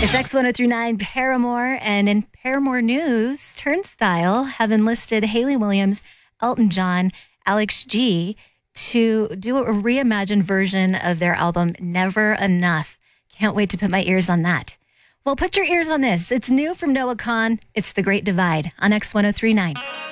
It's X1039 Paramore, and in Paramore news, Turnstile have enlisted Hayley Williams, Elton John, Alex G to do a reimagined version of their album Never Enough. Can't wait to put my ears on that. Well, put your ears on this. It's new from Noah Kahan. It's The Great Divide on X1039.